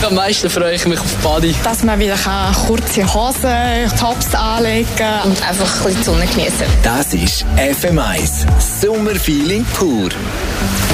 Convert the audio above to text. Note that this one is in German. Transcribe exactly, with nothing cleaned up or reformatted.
Am meisten freue ich mich auf Body. Dass man wieder kann kurze Hosen, Tops anlegen und einfach ein bisschen die Sonne genießen. Das ist F M eins. Sommerfeeling pur.